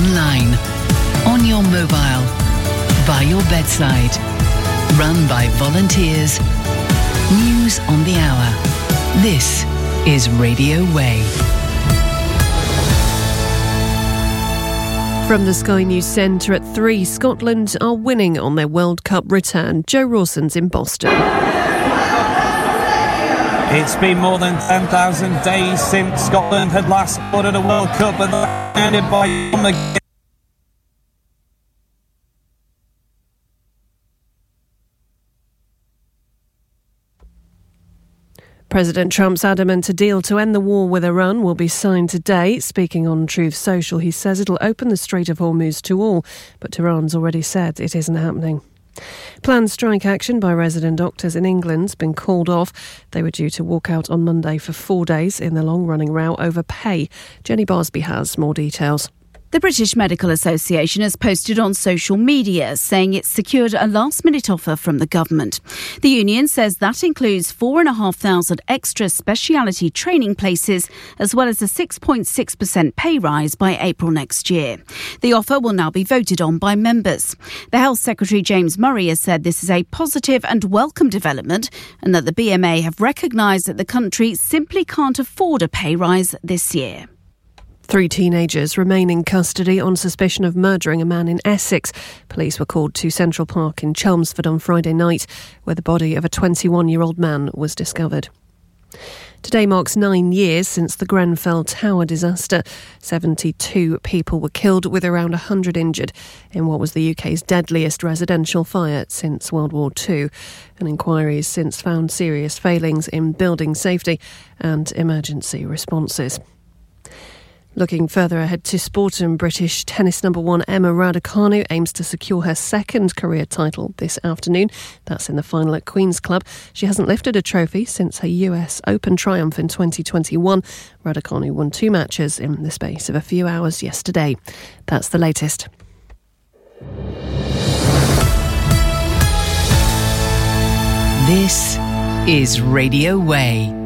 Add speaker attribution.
Speaker 1: online, on your mobile, by your bedside. Run by volunteers. News on the hour. This is Radio Way.
Speaker 2: From the Sky News Centre at 3, Scotland are winning on their World Cup return. Joe Rawson's in Boston.
Speaker 3: It's been more than 10,000 days since Scotland had last scored at a World Cup, and that ended by McGinn.
Speaker 2: President Trump's adamant a deal to end the war with Iran will be signed today. Speaking on Truth Social, he says it'll open the Strait of Hormuz to all, but Tehran's already said it isn't happening. Planned strike action by resident doctors in England's been called off. They were due to walk out on Monday for 4 days in the long-running row over pay. Jenny Barsby has more details.
Speaker 4: The British Medical Association has posted on social media saying it's secured a last-minute offer from the government. The union says that includes 4,500 extra speciality training places, as well as a 6.6% pay rise by April next year. The offer will now be voted on by members. The Health Secretary James Murray has said this is a positive and welcome development, and that the BMA have recognised that the country simply can't afford a pay rise this year.
Speaker 2: 3 teenagers remain in custody on suspicion of murdering a man in Essex. Police were called to Central Park in Chelmsford on Friday night, where the body of a 21-year-old man was discovered. Today marks 9 years since the Grenfell Tower disaster. 72 people were killed, with around 100 injured, in what was the UK's deadliest residential fire since World War II. An inquiry has since found serious failings in building safety and emergency responses. Looking further ahead to sport, and British tennis number 1 Emma Raducanu aims to secure her second career title this afternoon. That's in the final at Queen's Club. She hasn't lifted a trophy since her US Open triumph in 2021. Raducanu won 2 matches in the space of a few hours yesterday. That's the latest.
Speaker 1: This is Radio Way.